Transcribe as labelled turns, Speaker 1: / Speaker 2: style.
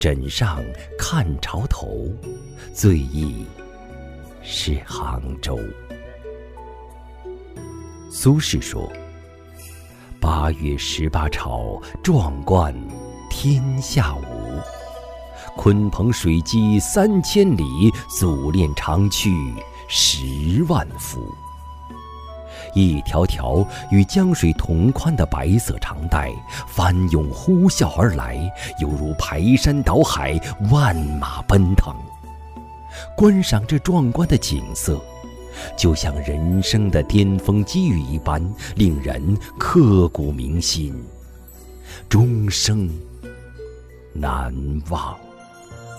Speaker 1: 枕上看潮头，最忆是杭州。苏轼说：“8月18朝，壮观天下无。鲲鹏水击3000里，祖练长驱10万伏。”一条条与江水同宽的白色长带翻涌呼啸而来，犹如排山倒海，万马奔腾。观赏这壮观的景色，就像人生的巅峰机遇一般，令人刻骨铭心，终生难忘。